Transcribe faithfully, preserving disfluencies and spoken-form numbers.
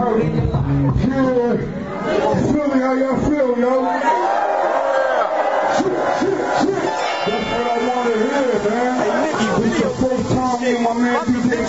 Yeah. Feel me how y'all feel, yo? Shit, shit, shit. That's what I want to hear, man. This is the first time me and my man D J